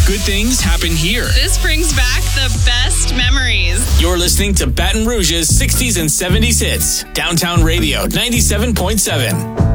good things happen here. This brings back the best memories. You're listening to Baton Rouge's 60s and 70s hits. Downtown Radio 97.7.